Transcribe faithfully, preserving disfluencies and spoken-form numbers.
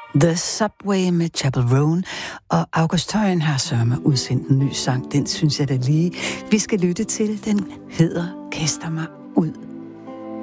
The Subway med Chapel Roan, og August Tøyen har sørme udsendt en ny sang. Den synes jeg da lige, vi skal lytte til. Den hedder Kaster mig ud.